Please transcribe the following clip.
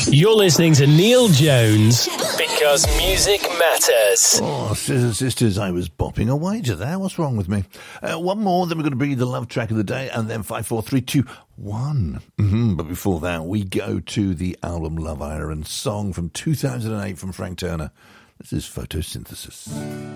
You're listening to Neil Jones because music matters. Oh, sisters and sisters, I was bopping away to that. What's wrong with me? One more, then we're going to bring you the love track of the day, and then 5, 4, 3, 2, 1. But before that, we go to the album Love Iron song from 2008 from Frank Turner. This is Photosynthesis.